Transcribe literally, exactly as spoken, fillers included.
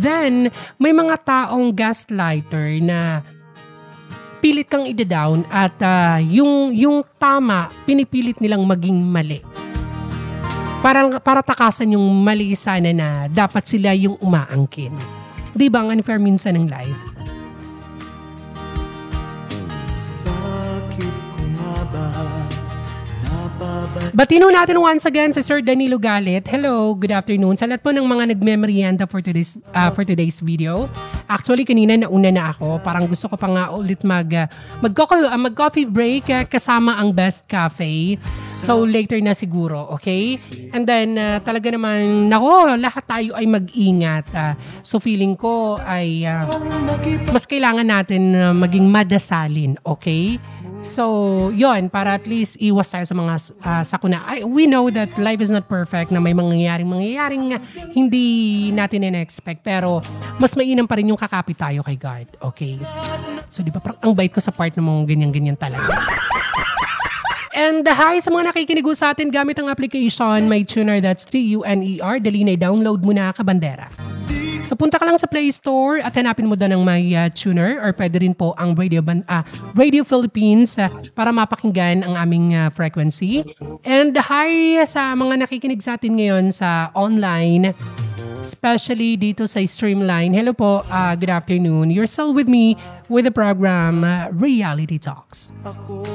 then, may mga taong gaslighter na pilit kang ida-down at uh, yung, yung tama, pinipilit nilang maging mali. Parang, para takasan yung mali sana na dapat sila yung umaangkin. Di ba ang unfair minsan ng life? Batino natin once again si Sir Danilo Galit. Hello, good afternoon. Sa lahat po ng mga nagmemoryanda for today's, uh, for today's video. Actually, kanina nauna na ako. Parang gusto ko pa nga ulit mag, uh, mag, uh, mag coffee break uh, kasama ang Best Cafe. So, later na siguro, okay? And then, uh, talaga naman, nako, lahat tayo ay mag-ingat. Uh, so, feeling ko ay uh, mas kailangan natin uh, maging madasalin, okay? So, yon para at least iwas tayo sa mga uh, sakuna. I, we know that life is not perfect, na may mangyayaring mangyayaring hindi natin in-expect. Pero, mas mainam pa rin yung kakapit tayo kay God. Okay? So, di ba, parang ang bait ko sa part na mong ganyan-ganyan talaga. And uh, hi sa mga nakikinig sa atin gamit ang application My Tuner, that's T U N E R. Dali na i-download mo na, kabandera. So punta ka lang sa Play Store at hanapin mo doon ang My uh, Tuner, or pwede rin po ang Radio, uh, Radio Philippines uh, para mapakinggan ang aming uh, frequency. And hi sa mga nakikinig sa atin ngayon sa online, especially dito sa Streamline. Hello po, uh, good afternoon. You're still with me with the program uh, Reality Talks.